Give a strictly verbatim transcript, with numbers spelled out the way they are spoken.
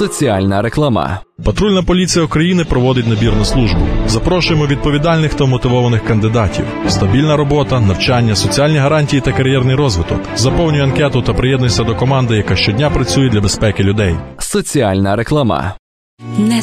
Соціальна реклама. Патрульна поліція України проводить набір на службу. Запрошуємо відповідальних та мотивованих кандидатів. Стабільна робота, навчання, соціальні гарантії та кар'єрний розвиток. Заповнюй анкету та приєднуйся до команди, яка щодня працює для безпеки людей. Соціальна реклама. Не